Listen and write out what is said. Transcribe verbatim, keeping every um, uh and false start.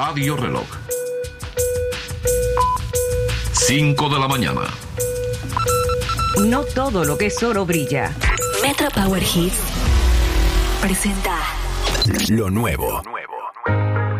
Radio Reloj. cinco de la mañana. No todo lo que es oro brilla. Metro Power Hits presenta Lo nuevo.